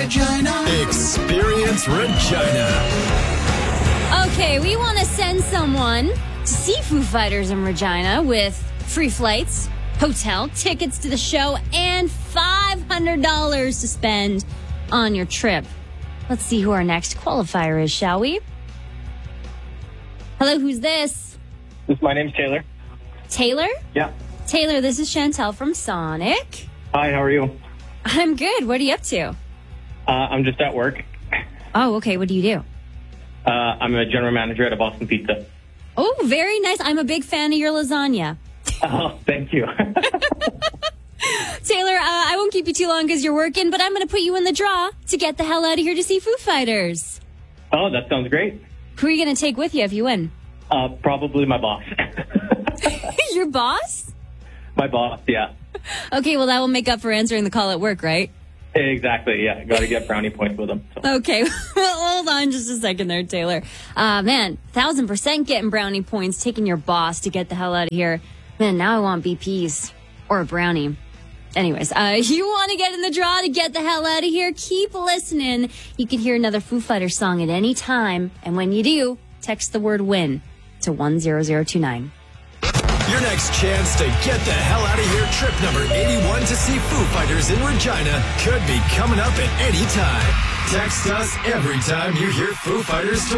Regina. Experience Regina. Okay, we want to send someone to see Foo Fighters in Regina with free flights, hotel, tickets to the show, and $500 to spend on your trip. Let's see who our next qualifier is, shall we? Hello, who's this? My name's Taylor. Taylor? Yeah. Taylor, this is Chantel from Sonic. Hi, how are you? I'm good. What are you up to? I'm just at work. Oh, okay. What do you do? I'm a general manager at a Boston Pizza. Oh, very nice. I'm a big fan of your lasagna. Oh, thank you. Taylor, I won't keep you too long because you're working, but I'm going to put you in the draw to get the hell out of here to see Foo Fighters. Oh, that sounds great. Who are you going to take with you if you win? Probably my boss. Your boss? My boss, yeah. Okay, well, that will make up for answering the call at work, right? Exactly, yeah. Got to get brownie points with him. So. Okay, well, hold on just a second there, Taylor. Man, 1,000% getting brownie points, taking your boss to get the hell out of here. Man, now I want BPs or a brownie. Anyways, you want to get in the draw to get the hell out of here? Keep listening. You can hear another Foo Fighters song at any time. And when you do, text the word WIN to 10029. Your next chance to get the hell out of here, trip number 81 to see Foo Fighters in Regina, could be coming up at any time. Text us every time you hear Foo Fighters to